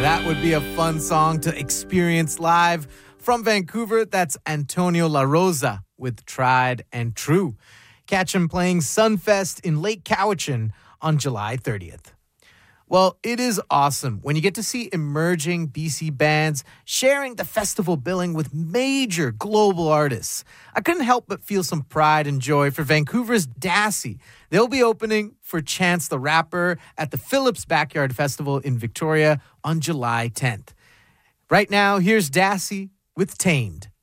That would be a fun song to experience live. From Vancouver, that's Antonio La Rosa with Tried and True. Catch him playing Sunfest in Lake Cowichan on July 30th. Well, it is awesome when you get to see emerging BC bands sharing the festival billing with major global artists. I couldn't help but feel some pride and joy for Vancouver's Dassie. They'll be opening for Chance the Rapper at the Phillips Backyard Festival in Victoria on July 10th. Right now, here's Dassie with Tamed.